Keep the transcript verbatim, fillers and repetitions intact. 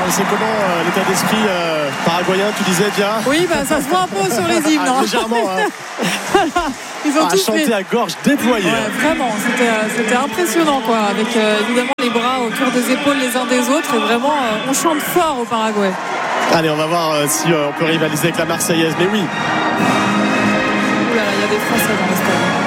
c'est comment euh, l'état d'esprit euh, paraguayen, tu disais, Dia? Oui, bah, ça se voit un peu sur les hymnes. Ah, légèrement. Hein. Voilà. Ils ont ah, tous chanté fait... à gorge déployée. Ouais, vraiment, c'était, c'était impressionnant, quoi, avec euh, évidemment les bras autour des épaules les uns des autres. Et vraiment, euh, on chante fort au Paraguay. Allez, on va voir euh, si euh, on peut rivaliser avec la Marseillaise. Mais oui. Ouh là là, il y a des Français dans le stade.